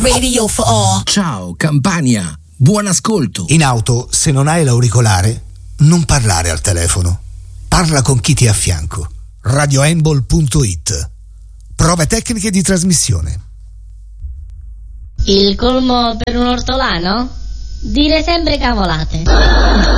radio for all. Ciao Campania, buon ascolto. In auto, se non hai l'auricolare, non parlare al telefono. Parla con chi ti è a fianco. radioembol.it. Prove tecniche di trasmissione. Il colmo per un ortolano? Dire sempre cavolate.